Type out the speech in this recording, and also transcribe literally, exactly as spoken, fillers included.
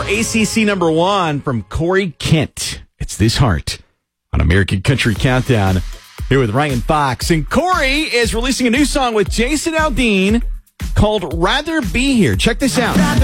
A C C number one from Corey Kent. It's This Heart on American Country Countdown here with Ryan Fox. And Corey is releasing a new song with Jason Aldean called Rather Be Here. Check this out.